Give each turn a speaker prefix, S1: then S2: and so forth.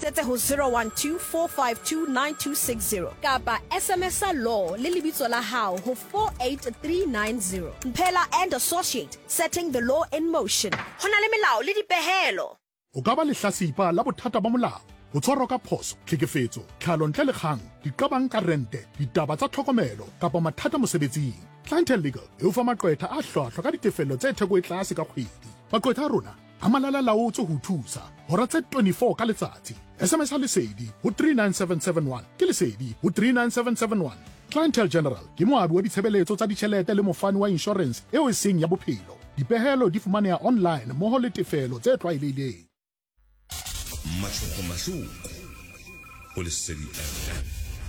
S1: letse ho 012-452-9260 kapa SMS law le lebitso la hao ho 48390. Mphela and Associate, setting the law in motion. Hona le melao le dipehelo.
S2: O ka ba lehlasipa la bothata ba molao, ho tshwarwa ka phoso, tlhekefetso, tlhalo ntle le kgang, diqabang ka rente, ditaba tsa tlhokomelo kapa mathata mosebetsing. Clientele Legal e o fa maqwetha a hlwahlwa ka ditefello tse theko e tlase ka kgwedi. Maqwetha a rona a malala laotswe ho thusa hora tse 24 ka letsatsi. SMS ha lesedi ho 39771 ke lesedi ho 39771. Clientele General ke moabi wa ditshebeletso tsa ditjhelete le mofani wa insurance eo e seng ya bophelo. Dipehelo di fumaneha online mmoho le tefelo tse tlwaelehileng.
S3: Mahloko o Lesedi FM.